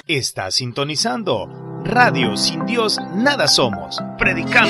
Está sintonizando Radio Sin Dios Nada Somos, predicando